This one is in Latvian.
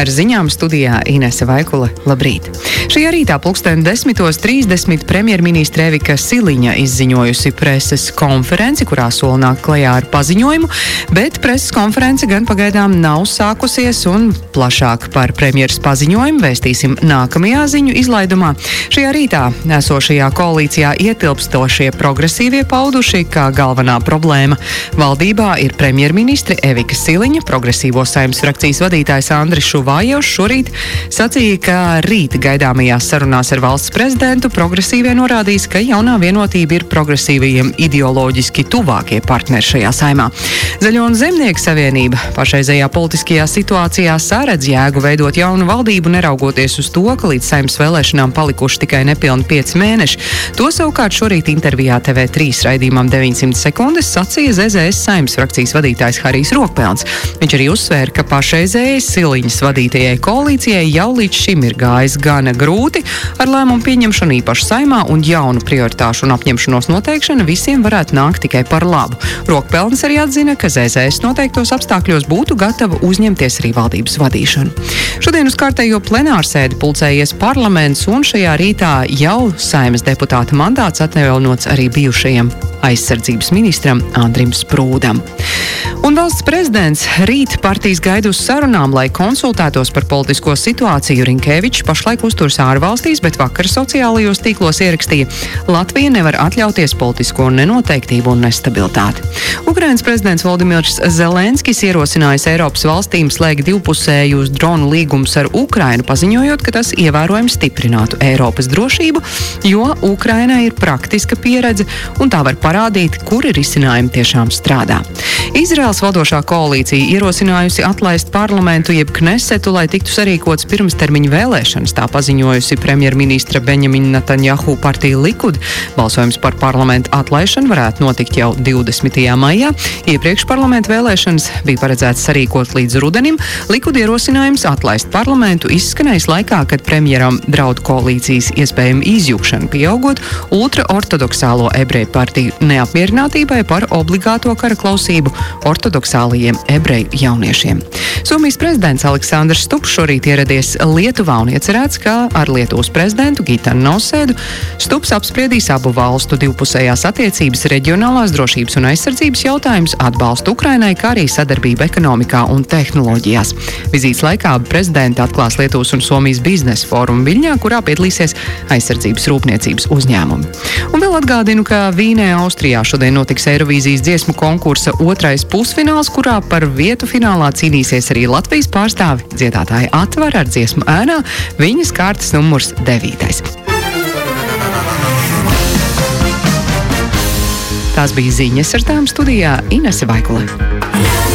Ar ziņām studijā Inese Vaikule. Labrīt! Šajā rītā 10:30 premjerministre Evika Siliņa izziņojusi preses konferenci, kurā sola nāk klajā ar paziņojumu, bet preses konference gan pagaidām nav sākusies un plašāk par premjeras paziņojumu vēstīsim nākamajā ziņu izlaidumā. Šajā rītā esošajā koalīcijā ietilpstošie progresīvie pauduši, kā galvenā problēma valdībā ir premjerministre Evika Siliņa. Progresīvo Saeimas frakcijas vadītājs Andris Šuvājevs šorīt sacīja, ka rīt gaidāmajās sarunās ar valsts prezidentu progresīvie norādīs, ka jaunā vienotība ir progresīvajiem ideoloģiski tuvākie partneri šajā Saeimā. Zaļo un Zemnieku savienība pašreizējā politiskajā situācijā saredz jēgu veidot jaunu valdību, neraugoties uz to, ka līdz Saeimas vēlēšanām palikuši tikai nepilni 5 mēneši. To savukārt šorīt intervijā TV3 raidījumam 900 sekundes sacīja ZZS Saeimas frakcijas vadītājs Harijs Rokpelns. Viņš arī uzsvēra, ka pašreizējai Siliņas vadītajai koalīcijai jau līdz šim ir gājis gana grūti ar lēmumu pieņemšanu īpaši Saeimā, un jaunu prioritāšu un apņemšanos noteikšana visiem varētu nākt tikai par labu. Rokpelns arī atzina, ka ZZS noteiktos apstākļos būtu gatava uzņemties arī valdības vadīšanu. Šodien uz kārtējo plenārsēdi pulcējies parlaments, un šajā rītā jau Saeimas deputāta mandāts atjaunots arī bijušajam aizsardzības ministram Andrim Sprūdam. Un valsts prezidents rīt partijas gaida uz sarunām, lai konsultētos par politisko situāciju. Rinkēvičs pašlaik uzturas ārvalstīs, bet vakar sociālajos tīklos ierakstīja: Latvija nevar atļauties politisko nenoteiktību un nestabilitāti. Ukrainas prezidents Volodimirs Zelenskis ierosinājis Eiropas valstīm slēgt divpusējus dronu līgumus ar Ukrainu, paziņojot, ka tas ievērojami stiprinātu Eiropas drošību, jo Ukrainai ir praktiska pieredze un tā var parādīt, kuri risinājumi tiešām strādā. Izraels valdošā koalīcija ierosinājusi atlaist parlamentu jeb Knesetu, lai tiktu sarīkots pirmstermiņa vēlēšanas. Tā paziņojusi premjerministra Benjamina Netanjahu partija Likud. Balsojums par parlamentu atlaišanu varētu notikt jau 20. maijā. Iepriekš parlamentu vēlēšanas bija paredzēts sarīkot līdz rudenim. Likud ierosinājums atlaist parlamentu izskanējis laikā, kad premjeram draud koalīcijas iespējama izjukšana, pieaugot ultraortodoksālo ebreju partiju neapmierinātībai par obligāto kara klausību ortodoksālajiem ebreju jauniešiem. Somijas prezidents Aleksandrs Stups šorīt ieradies Lietuvā un iecerēts, ka ar Lietuvas prezidentu Gitanu Nausēdu Stups apspriedīs abu valstu divpusējās attiecības, reģionālās drošības un aizsardzības jautājumus, atbalstu Ukrainai, kā arī sadarbību ekonomikā un tehnoloģijās. Vizītes laikā prezidenti atklās Lietuvas un Somijas biznesa fórumu Viļņā, kurā piedalīsies aizsardzības rūpniecības uzņēmumi. Un vēl atgādinu, ka Vīnē, Austrijā šodien notiks Eirovīzijas dziesmu konkursa otrais pusfināls, kurā par vietu finālā cīnīsies arī Latvijas pārstāvi dziedātāja Atvara ar dziesmu Ēnā, viņas kārtas numurs 9. Tās bija ziņas, ar tām studijā Inese Vaikule.